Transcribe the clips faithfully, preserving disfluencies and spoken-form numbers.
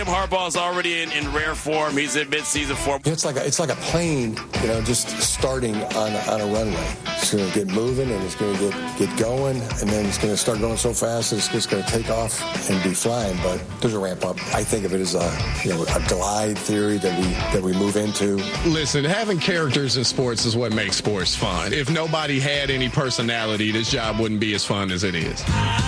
Jim Harbaugh's already in, in rare form. He's in midseason form. It's like a, it's like a plane, you know, just starting on on a runway. It's going to get moving and it's going to get, get going, and then it's going to start going so fast that it's just going to take off and be flying. But there's a ramp up. I think of it as a you know a glide theory that we that we move into. Listen, having characters in sports is what makes sports fun. If nobody had any personality, this job wouldn't be as fun as it is.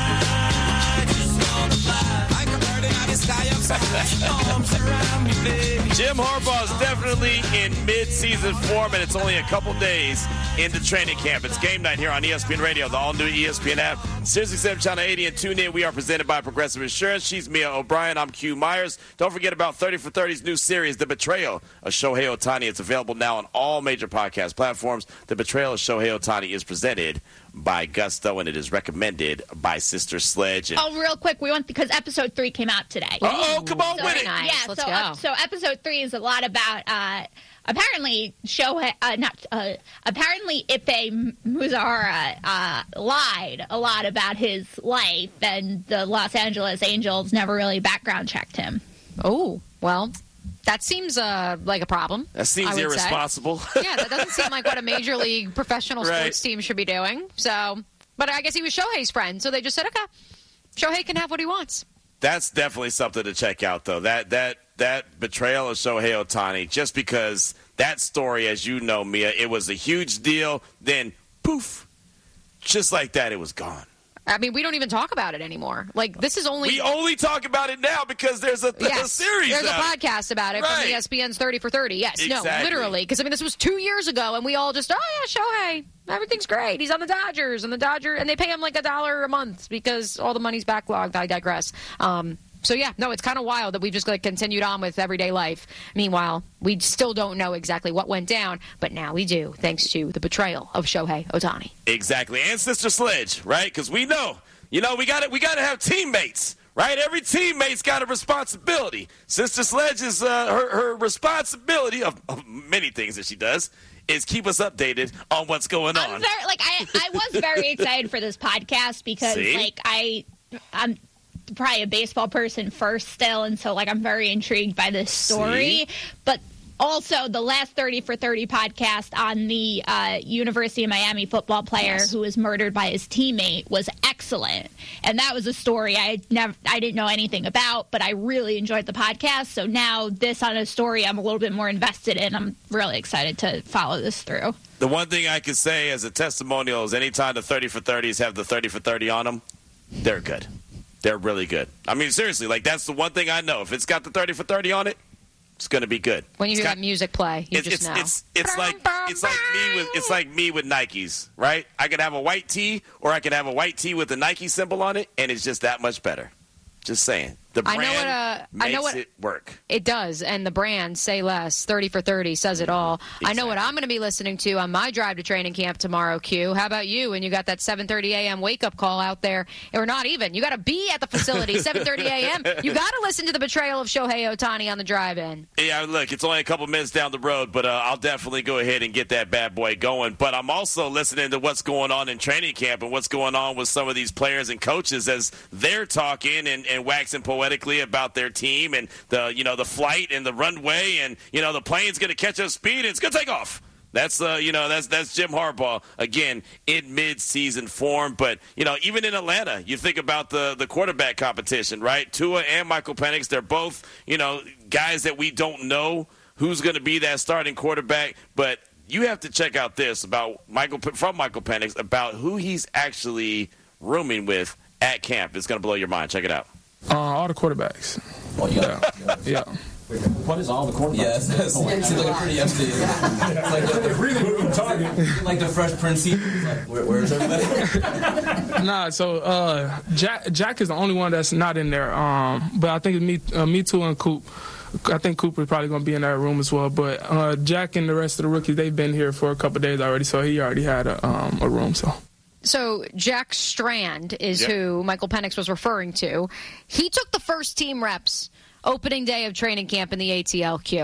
Jim Harbaugh is definitely in mid-season form, and it's only a couple days into training camp. It's game night here on E S P N Radio, the all-new E S P N app, Sirius X M Channel eighty, and tune in. We are presented by Progressive Insurance. She's Mia O'Brien. I'm Q Myers. Don't forget about thirty for thirty's new series, The Betrayal of Shohei Ohtani. It's available now on all major podcast platforms. The Betrayal of Shohei Ohtani is presented by Gusto, and it is recommended by Sister Sledge. And oh, real quick, we want because episode three came out today. Oh, come on so, with it! Nice. Yeah, Let's so go. Uh, so episode three is a lot about uh, apparently Shohei, uh, not uh, apparently Ipe Muzara uh, lied a lot about his life, and the Los Angeles Angels never really background checked him. Oh, well. That seems uh, like a problem. That seems irresponsible. Yeah, that doesn't seem like what a major league professional sports right. team should be doing. So, but I guess he was Shohei's friend, so they just said, okay, Shohei can have what he wants. That's definitely something to check out, though. That that that betrayal of Shohei Ohtani, just because that story, as you know, Mia, it was a huge deal. Then, poof, just like that, it was gone. I mean, we don't even talk about it anymore. Like, this is only... We only talk about it now because there's a, yes, a series there's out. a podcast about it right. from E S P N's thirty for thirty. Yes, exactly. no, literally. Because, I mean, this was two years ago, and we all just, oh, yeah, Shohei, everything's great. He's on the Dodgers, and the Dodger, and they pay him like a dollar a month because all the money's backlogged. I digress. Um... So, yeah, no, it's kind of wild that we've just like, continued on with everyday life. Meanwhile, we still don't know exactly what went down, but now we do, thanks to the betrayal of Shohei Ohtani. Exactly. And Sister Sledge, right? Because we know, you know, we got we got to have teammates, right? Every teammate's got a responsibility. Sister Sledge is uh, her, her responsibility of, of many things that she does is keep us updated on what's going on. I'm very, like, I, I was very excited for this podcast because, See? like, I, I'm probably a baseball person first still, and so like I'm very intrigued by this story. See? But also the last thirty for thirty podcast on the uh, University of Miami football player yes. who was murdered by his teammate was excellent, and that was a story I never I didn't know anything about, but I really enjoyed the podcast. So now this on a story I'm a little bit more invested in. I'm really excited to follow this through. The one thing I can say as a testimonial is anytime the thirty for thirties have the thirty for thirty on them, they're good. They're really good. I mean, seriously, like that's the one thing I know. If it's got the thirty for thirty on it, it's going to be good. When you it's hear got, that music play, you it's, just it's, know. It's it's like it's like me with it's like me with Nikes, right? I could have a white tee, or I could have a white tee with the Nike symbol on it, and it's just that much better. Just saying. The brand I know what, uh, makes I know what, it work. It does, and the brand, say less. thirty for thirty says it all. Exactly. I know what I'm going to be listening to on my drive to training camp tomorrow, Q. How about you? And you got that seven thirty a.m. wake-up call out there. Or not even. You got to be at the facility, seven thirty a.m. You got to listen to the betrayal of Shohei Ohtani on the drive-in. Yeah, look, it's only a couple minutes down the road, but uh, I'll definitely go ahead and get that bad boy going. But I'm also listening to what's going on in training camp and what's going on with some of these players and coaches as they're talking and, and waxing poetically about their team and the you know the flight and the runway and you know the plane's going to catch up speed and it's going to take off. That's uh you know that's that's Jim Harbaugh again in mid-season form. But you know even in Atlanta, you think about the the quarterback competition, right? Tua and Michael Penix, they're both you know guys that we don't know who's going to be that starting quarterback. But you have to check out this about Michael from Michael Penix about who he's actually rooming with at camp. It's going to blow your mind. Check it out. Uh, all the quarterbacks. Oh, yeah. Yeah. What is all the quarterbacks? Yes, yeah, it seems like a pretty empty. It's like the, really moving target. Like the Fresh Prince. Like, where, where's everybody? Nah, so uh, Jack Jack is the only one that's not in there. Um, but I think me, uh, me too, and Coop. I think Cooper's probably going to be in that room as well. But uh, Jack and the rest of the rookies, they've been here for a couple of days already, so he already had a um, a room. So. So Jack Strand is yep. who Michael Penix was referring to. He took the first team reps opening day of training camp in the A T L Q.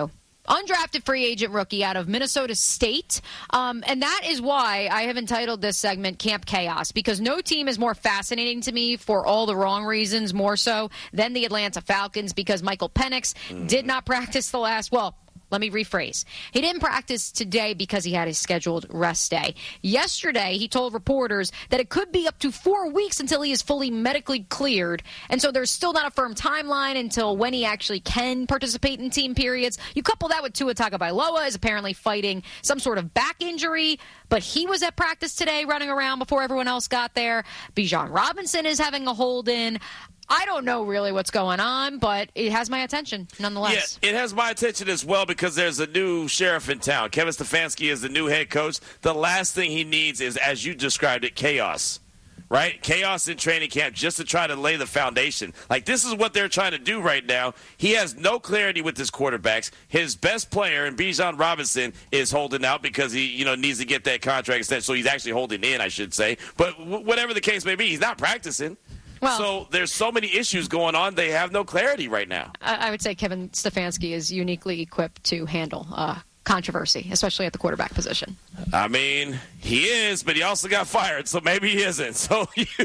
undrafted free agent rookie out of Minnesota State. Um, and that is why I have entitled this segment Camp Chaos, because no team is more fascinating to me for all the wrong reasons, more so than the Atlanta Falcons, because Michael Penix mm. did not practice the last, well, let me rephrase. He didn't practice today because he had his scheduled rest day. Yesterday, he told reporters that it could be up to four weeks until he is fully medically cleared. And so there's still not a firm timeline until when he actually can participate in team periods. You couple that with Tua Tagovailoa is apparently fighting some sort of back injury, but he was at practice today running around before everyone else got there. Bijan Robinson is having a hold-in. I don't know really what's going on, but it has my attention nonetheless. Yeah, it has my attention as well because there's a new sheriff in town. Kevin Stefanski is the new head coach. The last thing he needs is, as you described it, chaos, right? Chaos in training camp just to try to lay the foundation. Like, this is what they're trying to do right now. He has no clarity with his quarterbacks. His best player, and Bijan Robinson, is holding out because he, you know, needs to get that contract extension. So he's actually holding in, I should say. But w- whatever the case may be, he's not practicing. Well, so there's so many issues going on. They have no clarity right now. I would say Kevin Stefanski is uniquely equipped to handle uh, controversy, especially at the quarterback position. I mean, he is, but he also got fired, so maybe he isn't. So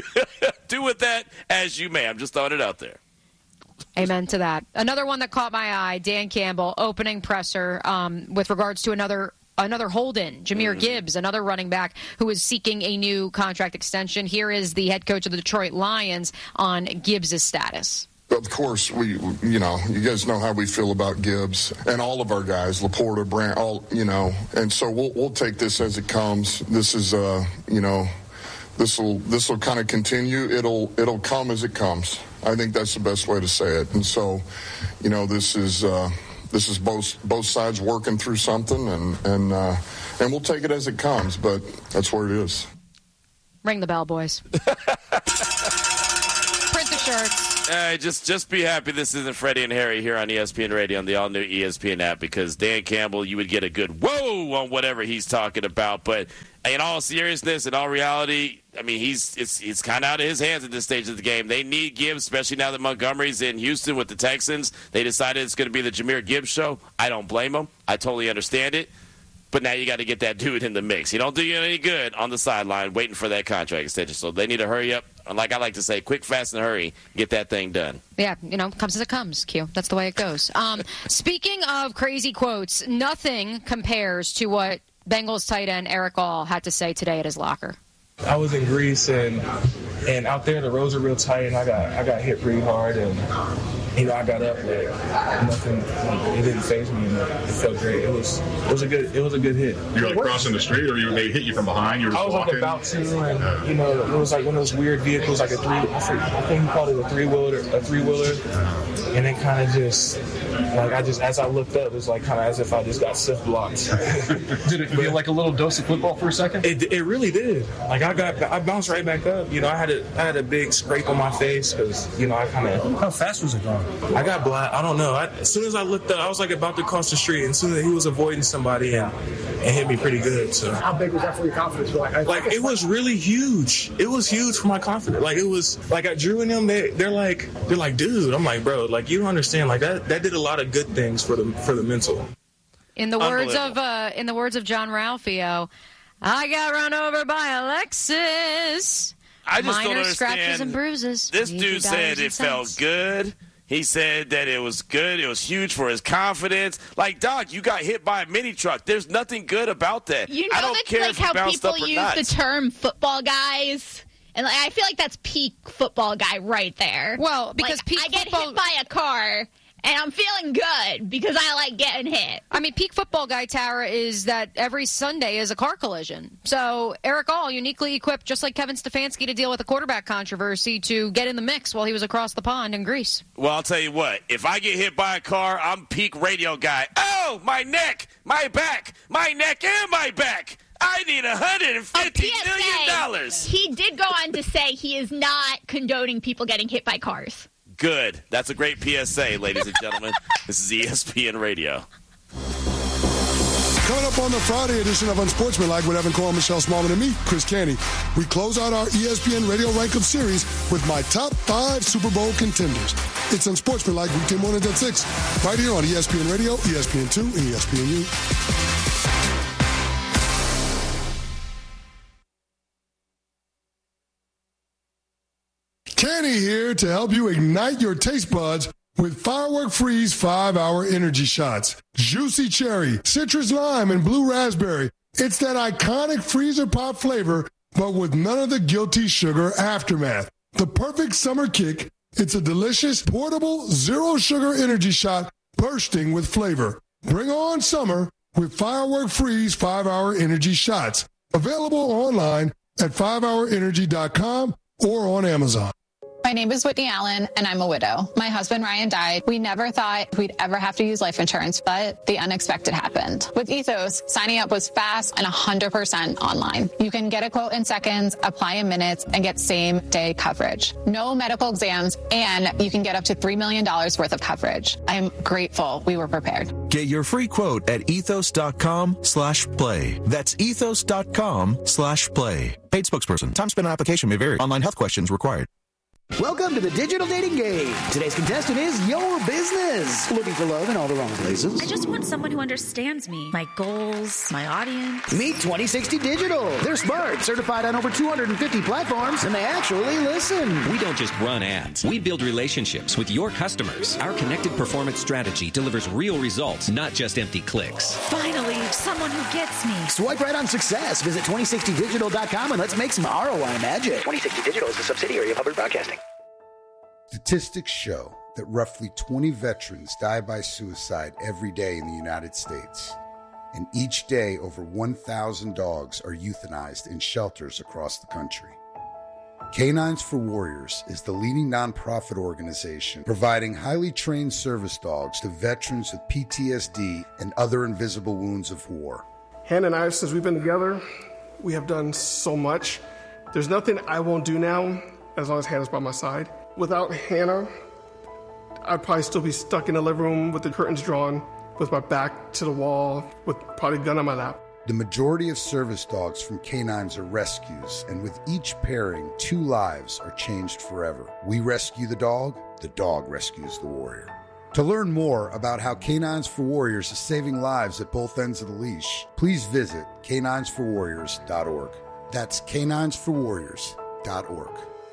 do with that as you may. I'm just throwing it out there. Amen to that. Another one that caught my eye, Dan Campbell, opening presser um, with regards to another Another hold-in, Jahmyr Gibbs, another running back who is seeking a new contract extension. Here is the head coach of the Detroit Lions on Gibbs' status. Of course, we, you know, you guys know how we feel about Gibbs and all of our guys, Laporta, Brandt, all, you know, and so we'll we'll take this as it comes. This is, uh, you know, this will this will kind of continue. It'll it'll come as it comes. I think that's the best way to say it. And so, you know, this is. Uh, This is both both sides working through something, and and uh, and we'll take it as it comes. But that's where it is. Ring the bell, boys. Print the shirts. Uh, just just be happy this isn't Freddie and Harry here on E S P N Radio on the all-new E S P N app, because Dan Campbell, you would get a good whoa on whatever he's talking about. But in all seriousness, in all reality, I mean, he's it's it's kind of out of his hands at this stage of the game. They need Gibbs, especially now that Montgomery's in Houston with the Texans. They decided it's going to be the Jahmyr Gibbs show. I don't blame them. I totally understand it. But now you got to get that dude in the mix. He don't do you any good on the sideline waiting for that contract extension. So they need to hurry up. And like I like to say, quick, fast, and hurry, get that thing done. Yeah, you know, comes as it comes, Q. That's the way it goes. Um, speaking of crazy quotes, nothing compares to what Bengals tight end Eric All had to say today at his locker. I was in Greece, and and out there the roads are real tight, and I got I got hit pretty hard, and you know I got up like nothing. Like, it didn't faze me, and it felt great. It was it was a good it was a good hit. You were like crossing the street, or you they hit you from behind? You were just I was walking? like about to, and you know it was like one of those weird vehicles, like a three. I think, I think he called it a three wheeler, a three wheeler, and it kind of just like I just as I looked up, it was like kind of as if I just got stiff blocked. Did it feel like a little dose of football for a second? It it really did. Like I got I bounced right back up. You know I had a I had a big scrape on my face because you know I kind of. How fast was it going? I got black. I don't know. I, as soon as I looked up, I was like about to cross the street, and as soon as he was avoiding somebody and, and hit me pretty good. So how big was that for your confidence? Like, I, like it was really huge. It was huge for my confidence. Like it was like I Drew and them. They they're like they're like dude. I'm like bro. Like you don't understand. Like that that did a lot of good things for the for the mental. In the words of uh, in the words of John Ralphio, I got run over by Alexis. I just Minor don't understand. Scratches and bruises. This dude said it felt good. He said that it was good. It was huge for his confidence. Like, dog, you got hit by a mini truck. There's nothing good about that. You know I don't that's care like if you how bounced people up or use not. the term football guys. And like, I feel like that's peak football guy right there. Well, because like, peak I get football... hit by a car, and I'm feeling good because I like getting hit. I mean, peak football guy, Tara, is that every Sunday is a car collision. So Eric All, uniquely equipped, just like Kevin Stefanski, to deal with a quarterback controversy, to get in the mix while he was across the pond in Greece. Well, I'll tell you what. If I get hit by a car, I'm peak radio guy. Oh, my neck, my back, my neck, and my back. I need one hundred fifty million dollars. He did go on to say he is not condoning people getting hit by cars. Good. That's a great P S A, ladies and gentlemen. This is E S P N Radio. Coming up on the Friday edition of Unsportsmanlike with Evan Cole, Michelle Smallman, and me, Chris Canty, we close out our E S P N Radio Rank Up series with my top five Super Bowl contenders. It's Unsportsmanlike weekday mornings at six, right here on E S P N Radio, E S P N two, and E S P N U. Kenny here to help you ignite your taste buds with Firework Freeze five hour energy shots. Juicy cherry, citrus lime, and blue raspberry. It's that iconic freezer pop flavor, but with none of the guilty sugar aftermath. The perfect summer kick. It's a delicious, portable, zero-sugar energy shot bursting with flavor. Bring on summer with Firework Freeze five hour energy shots. Available online at five hour energy dot com or on Amazon. My name is Whitney Allen, and I'm a widow. My husband, Ryan, died. We never thought we'd ever have to use life insurance, but the unexpected happened. With Ethos, signing up was fast and one hundred percent online. You can get a quote in seconds, apply in minutes, and get same-day coverage. No medical exams, and you can get up to three million dollars worth of coverage. I'm grateful we were prepared. Get your free quote at ethos.com slash play. That's ethos.com slash play. Paid spokesperson. Time spent on application may vary. Online health questions required. Welcome to the digital dating game. Today's contestant is your business. Looking for love in all the wrong places? I just want someone who understands me, my goals, my audience. Meet twenty sixty Digital. They're smart, certified on over two hundred fifty platforms, and they actually listen. We don't just run ads. We build relationships with your customers. Our connected performance strategy delivers real results, not just empty clicks. Finally, someone who gets me. Swipe right on success. Visit twenty sixty digital dot com and let's make some R O I magic. twenty sixty Digital is a subsidiary of Hubbard Broadcasting. Statistics show that roughly twenty veterans die by suicide every day in the United States. And each day, over one thousand dogs are euthanized in shelters across the country. Canines for Warriors is the leading nonprofit organization providing highly trained service dogs to veterans with P T S D and other invisible wounds of war. Hannah and I, since we've been together, we have done so much. There's nothing I won't do now as long as Hannah's by my side. Without Hannah, I'd probably still be stuck in the living room with the curtains drawn, with my back to the wall, with probably a gun on my lap. The majority of service dogs from canines are rescues, and with each pairing, two lives are changed forever. We rescue the dog, the dog rescues the warrior. To learn more about how Canines for Warriors is saving lives at both ends of the leash, please visit canines for warriors dot org. That's canines for warriors dot org.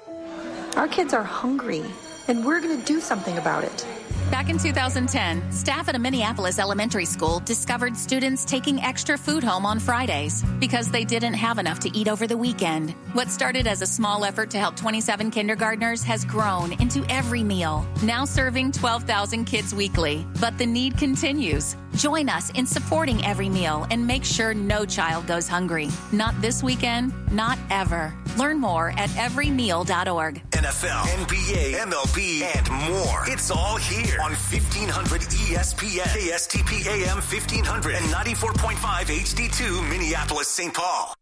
Our kids are hungry, and we're going to do something about it. Back in two thousand ten, staff at a Minneapolis elementary school discovered students taking extra food home on Fridays because they didn't have enough to eat over the weekend. What started as a small effort to help twenty-seven kindergartners has grown into every meal, now serving twelve thousand kids weekly. But the need continues. Join us in supporting Every Meal and make sure no child goes hungry. Not this weekend, not ever. Learn more at every meal dot org. N F L, N B A, M L B, and more. It's all here on fifteen hundred E S P N, K S T P A M fifteen hundred, and ninety-four point five H D two, Minneapolis, Saint Paul.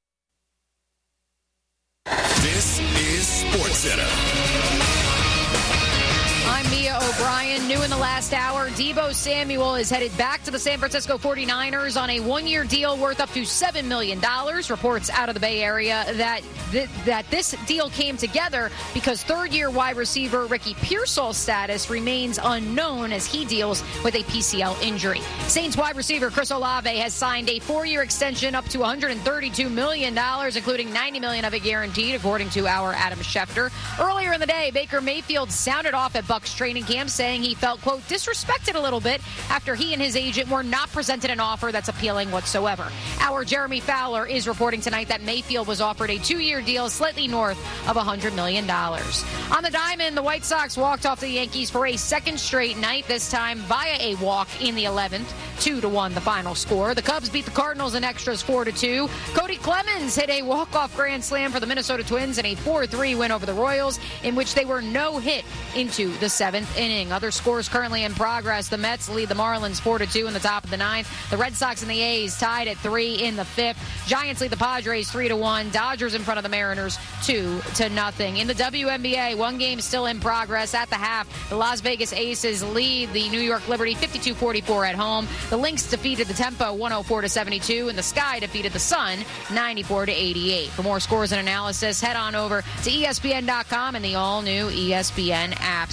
This is SportsCenter. I'm Mia O'Brien. New in the last hour, Deebo Samuel is headed back to the San Francisco forty-niners on a one-year deal worth up to seven million dollars. Reports out of the Bay Area that th- that this deal came together because third-year wide receiver Ricky Pearsall's status remains unknown as he deals with a P C L injury. Saints wide receiver Chris Olave has signed a four-year extension up to one hundred thirty-two million dollars, including ninety million dollars of it guaranteed, according to our Adam Schefter. Earlier in the day, Baker Mayfield sounded off at Bucs training camp, saying he felt, quote, disrespected a little bit after he and his agent were not presented an offer that's appealing whatsoever. Our Jeremy Fowler is reporting tonight that Mayfield was offered a two-year deal slightly north of one hundred million dollars. On the diamond, the White Sox walked off the Yankees for a second straight night, this time via a walk in the eleventh. Two to one the final score. The Cubs beat the Cardinals in extras four to two. Cody Clemens hit a walk-off grand slam for the Minnesota Twins in a four three win over the Royals, in which they were no hit into the seventh inning. Other scores currently in progress. The Mets lead the Marlins four to two in the top of the ninth. The Red Sox and the A's tied at three in the fifth. Giants lead the Padres three to one. Dodgers in front of the Mariners two to nothing. In the W N B A, one game still in progress at the half. The Las Vegas Aces lead the New York Liberty fifty-two forty-four at home. The Lynx defeated the Tempo one oh four to seventy-two, and the Sky defeated the Sun ninety-four to eighty-eight. For more scores and analysis, head on over to E S P N dot com and the all-new E S P N app. Speaking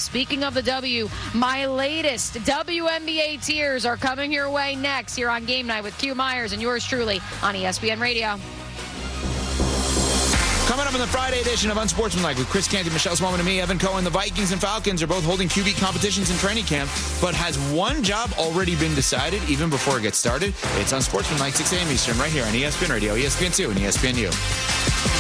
of the W. My latest W N B A tiers are coming your way next here on Game Night with Q Myers and yours truly on E S P N Radio. Coming up in the Friday edition of Unsportsmanlike with Chris Canty, Michelle Smallman, and me, Evan Cohen, the Vikings and Falcons are both holding Q B competitions in training camp, but has one job already been decided even before it gets started? It's Unsportsmanlike, six a.m. Eastern, right here on E S P N Radio, E S P N two, and E S P N U.